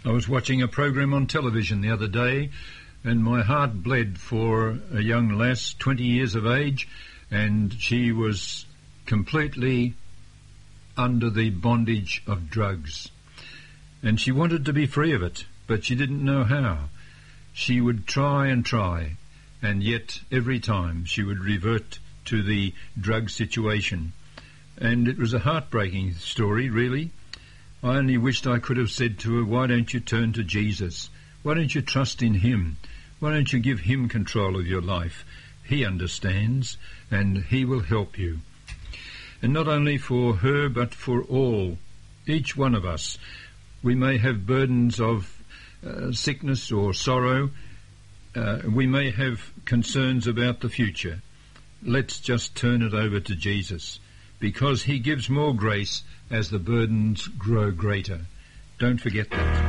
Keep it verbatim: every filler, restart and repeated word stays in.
I was watching a program on television the other day, and my heart bled for a young lass, twenty years of age, and she was completely under the bondage of drugs. And she wanted to be free of it, but she didn't know how. She would try and try, and yet every time she would revert to the drug situation. And it was a heartbreaking story, really. I only wished I could have said to her, why don't you turn to Jesus? Why don't you trust in him? Why don't you give him control of your life? He understands, and he will help you. And not only for her, but for all, each one of us. We may have burdens of uh, sickness or sorrow. Uh, we may have concerns about the future. Let's just turn it over to Jesus, because he gives more grace as the burdens grow greater. Don't forget that.